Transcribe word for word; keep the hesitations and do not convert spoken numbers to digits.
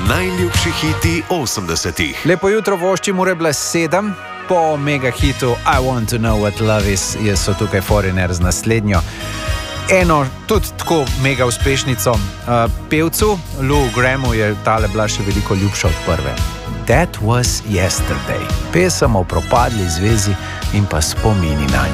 Najljubši hiti osemdesetih. Lepo jutro, voščim ure ble sedem. Po mega hitu I Want to Know What Love Is so tukaj Foreigner z naslednjo. Eno, tudi tako mega uspešnico. Uh, pevcu Lou Grahamu je tale bila še veliko ljubša od prve. That Was Yesterday. Pesem o propadli zvezi in pa spomini na njo.